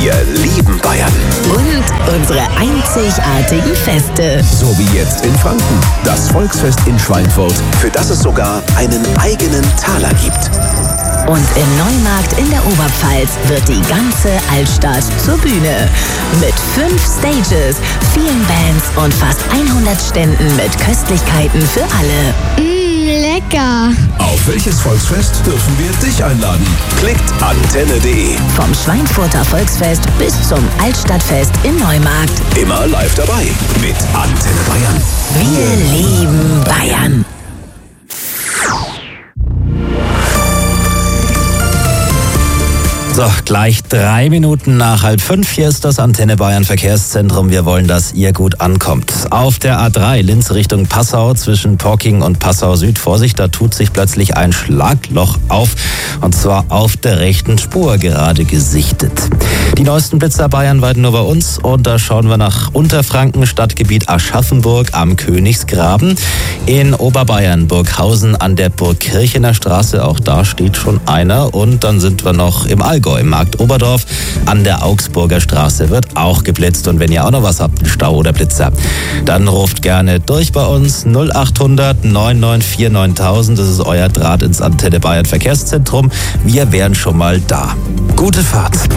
Wir lieben Bayern. Und unsere einzigartigen Feste. So wie jetzt in Franken. Das Volksfest in Schweinfurt, für das es sogar einen eigenen Taler gibt. Und im Neumarkt in der Oberpfalz wird die ganze Altstadt zur Bühne. Mit 5 Stages, vielen Bands und fast 100 Ständen mit Köstlichkeiten für alle. Lecker. Auf welches Volksfest dürfen wir dich einladen? Klickt antenne.de. Vom Schweinfurter Volksfest bis zum Altstadtfest in Neumarkt. Immer live dabei mit Antenne Bayern. Wir lieben Bayern. So, gleich 3 Minuten nach 4:30. Hier ist das Antenne Bayern Verkehrszentrum. Wir wollen, dass ihr gut ankommt. Auf der A3 Linz Richtung Passau zwischen Porking und Passau Süd. Vorsicht, da tut sich plötzlich ein Schlagloch auf. Und zwar auf der rechten Spur gerade gesichtet. Die neuesten Blitzer bayernweit nur bei uns. Und da schauen wir nach Unterfranken, Stadtgebiet Aschaffenburg am Königsgraben. In Oberbayern, Burghausen an der Burgkirchener Straße. Auch da steht schon einer. Und dann sind wir noch im Allgäu. Im Markt Oberdorf an der Augsburger Straße wird auch geblitzt. Und wenn ihr auch noch was habt, einen Stau oder Blitzer, dann ruft gerne durch bei uns 0800 994 9000. Das ist euer Draht ins Antenne Bayern Verkehrszentrum. Wir wären schon mal da. Gute Fahrt.